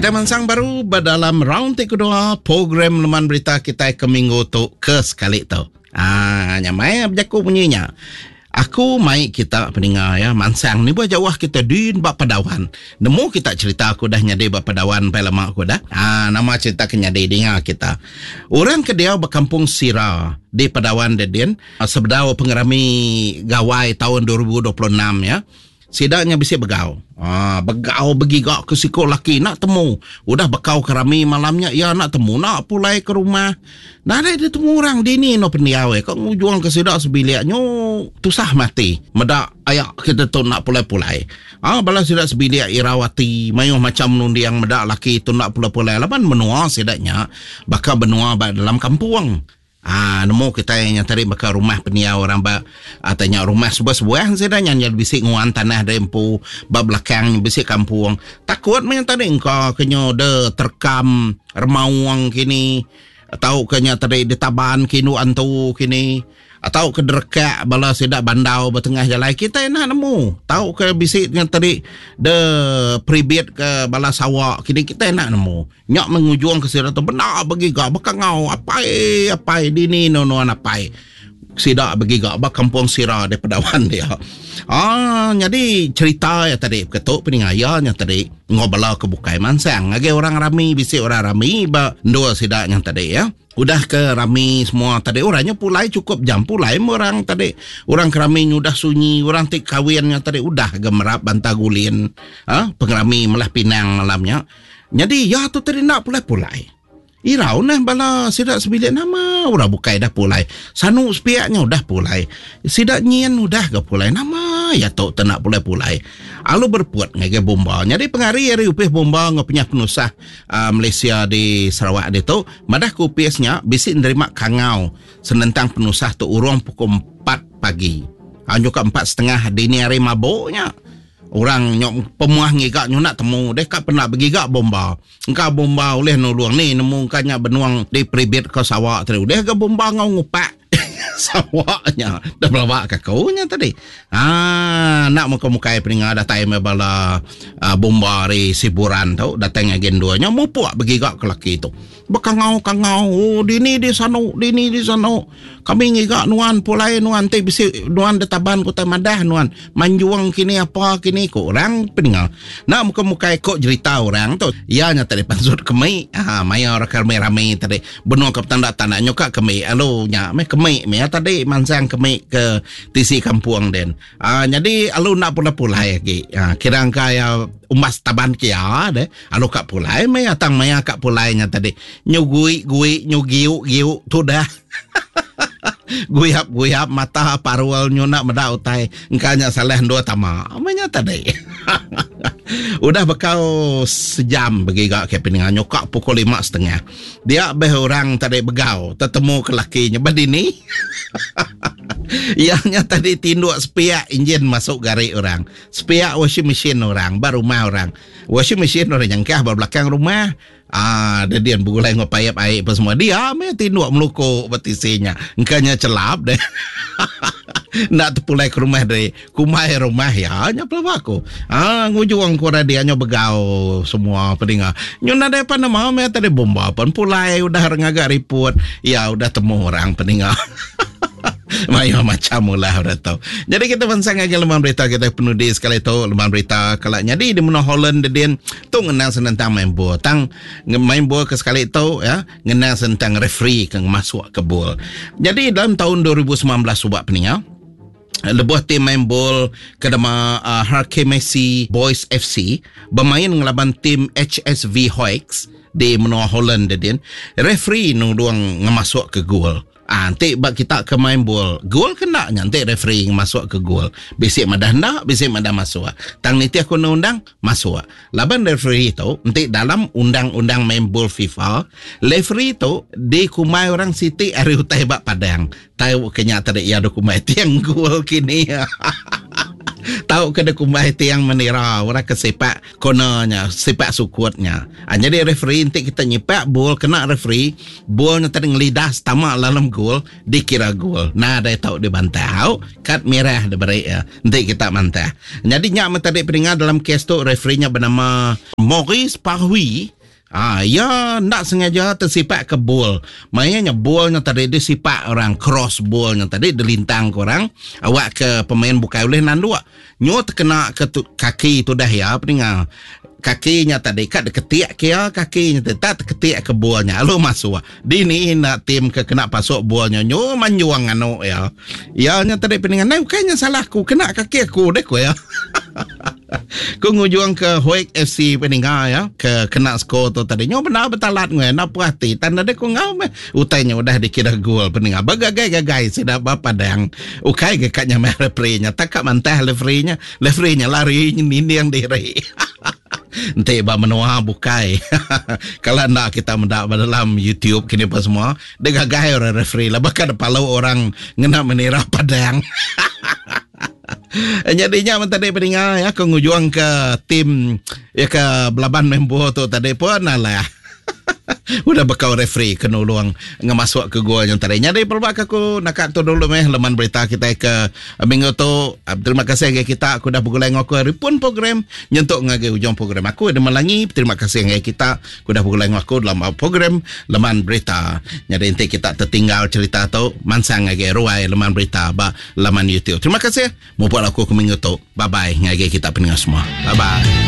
Kita mansang baru dalam round kedua program Leman Berita kita ke minggu tu ke sekali tu. Nyamai berjaku bunyinya. Aku mai kita pendengar ya mansang ni buat jauh kita din bak padawan. Nemu kita cerita aku dah nyadi bak padawan pai lama aku dah. Nama cerita ke nyadi dengar kita. Orang ke dia berkampung Sira di Padawan Dedin sebedau pengerami gawai tahun 2026 ya. Sidaknya bisa begau. Begau begigak ke siko laki nak temu. Udah bekau kerami malamnya ya nak temu nak pulai ke rumah. Nah ada dia temu orang dini no pendiawe. Kau ngujuang ke sidak sebiliaknya tusah mati. Medak ayak kita tu nak pulai-pulai. Balas sidak sebiliak irawati. Mayuh macam nundiang medak laki tu nak pulai-pulai. Lapan benua sidaknya. Bakal benua dalam kampung. Nemu kita yang tarik bakal rumah peniau orang tanya rumah sebuah-sebuah sedanya yang bisik nguan tanah dempu bab belakang bisik kampung takut main tadi engkau kenyo de terkam remauang kini atau kenya tadi di taban kinu antu kini atau ke derekak bala sedak bandau bertengah jalan kita nak nemu tahu ke bisiknya tadi de pribit ke bala sawak kini kita nak nemu nyak mengujuang ke sira tu benar bagi gak bakangau apa dini nonoan apa sidak bagi gak bak kampung Sira di Padawan dia. Jadi cerita ya tadi ketuk peningayanya tadi ngobala ke bukai mansang age orang rami bisik orang rami ba dua sidaknya tadi ya. Udah ke rami semua tadi orangnya pulai cukup jam pulai orang tadi orang kerami udah sunyi orang tik kawinnya tadi udah gemerap bantagulin pengerami melah Pinang malamnya. Jadi ya tu tadi nak pulai irau nah bala sidak sebilik nama orang bukai dah pulai sanu sepiaknya udah pulai sidak nyian udah ke pulai nama ya tu nak pulai alu berpuat ngege bomba jadi pengari hari upih bomba ngapnya penusah Malaysia di Sarawak dia tu madah kupisnya bisik nerima kangau senentang penusah tu urung pukul 4 pagi juga 4:30 dini hari mabuknya. Orang nyok pemuah ngigak nak temu dekat pernah begigak bomba. Engkau bomba oleh nuluang ni nemu kanya benuang di pribit ke sawak tadi. Dia ke bomba ngau ngupak sawaknya. Dah belawak ke kaunya tadi. Nak muka-mukai peringat datang bala bomba di Siburan tau datang agen duanya mau puak begigak ke laki tu. Bekangau dini di sana. Kami ngigak nuan pulai nuan te bisi nuan de taban kota madah nuan manjuang kini apa kini ko orang peninggal. Nak muka-mukai kok cerita orang tu. Ya nya tadi pansut kemai. Maya orang rame tadi benua ke tanda-tanda nyoka kemai. Alo nya me kemai me tadi mansang kemai ke tisi kampung den. Jadi alo nak pulai lagi. Kirang kaya umas taban kia deh. Alo kak pulai me atang maya kak pulainya tadi. Nyugui nyugiu tu dah. Guyap mata parwal nyuna meda utai engkanya salah dua tama amanya tadi. Udah bekau sejam bagi gak ke peningan nyokak pukul 5:30 dia orang tadi begau tetemu ke lakinya badini. Ianya tadi tinduk sepiak enjin masuk garik orang sepiak washing machine orang baru rumah orang washing machine orang yang kah belakang rumah. Dia begulai ngopayap air apa semua dia tinduk melukuk betisinya engkanya celap deh. Nak terpulai ke rumah dari kumai rumah ya nyapa aku ngujuang ku radianya begau semua pendengar nyuna depan nama me tadi bomba pun pulai udah ngagak report ya udah temu orang pendengar. Maya macam lah udah tahu. Jadi kita pansang lagi Leman Berita kita penuh di sekali tu Leman Berita kalau jadi di mana Holland dia tu ngenang tentang main bola main bola ke sekali tu ya ngenang tentang referee yang masuk ke bola. Jadi dalam tahun 2019 subak peningat lebuh tim main bola ke nama Harke Messi Boys FC bermain ngelaban tim HSV Hoeks di menua Holland dia referee nungduang ngemasuk ke gol. Nanti bak kita ke main bola gol kena nanti referee masuk ke gol bisik madah nak bisik madah masuk tang niti aku undang masuk laban referee tu nanti dalam undang-undang main bola FIFA referee tu di kumai orang Siti hari utai bak Padang tahu kenyataan ia do kumai tiang gol kini. Tahu kena kumbai tiang menira orang kesepak cornernya, sepak sukutnya. Jadi referee nanti kita nyepak bola kena referee, bolanya tadi ngelidah tamak dalam gol, dikira gol. Nah, dia tahu dia bantah. Kad merah dia beri ya. Nanti kita bantah. Jadi nyak tadi peringat dalam kes tu referee-nya bernama Maurice Parhui. Ya nak sengaja tersipak ke bol. Maknanya bolnya tadi disipak orang, cross bolnya tadi dilintang ke orang. Awak ke pemain bukai oleh nandua. Nyo terkena ke kaki tu dah ya peningal. Kakinya tadi kat ketiak kia kakinya tak ketiak ke bolnya. Lalu masuk. Dini nak tim ke kena pasuk bolnya. Nyo manjuang anu ya. Ya nya tadi peningal. Nah kayaknya salahku kena kaki aku deh ko ya. Ku ngujuang ke Hoek FC peninggal ya, ke kena skor tu tadi nyo benar betalat ngue nak puati tanda de ku ngau me utainya udah dikira gol peninggal bagagai sudah bapa dang ukai ke katnya me referee-nya tak mantah referee-nya lari ini yang diri. Nanti ba menua bukai. Kalau nak kita mendak dalam YouTube kini apa semua de gagai orang referee lah bahkan palau orang ngena menira padang. Jadinya tadi peninggal ya ke ngujuang ke tim ya ke belaban member tu tadi pun lah. Udah bakal referee kena luang ngemasuk ke gol yang tadi. Jadi perbak aku nak tu dulu leman berita kita ke minggu tu. Terima kasih ke kita aku dah bergulai ngaku ripun program nyentuk ngage ujung program aku ada melangi. Terima kasih ke kita aku dah bergulai ngaku dalam program leman berita. Jadi nanti kita tertinggal cerita tu mansang ngage ruai leman berita ba leman YouTube. Terima kasih. Mau buat aku ke minggu tu. Bye bye ngage kita pendengar semua. Bye bye.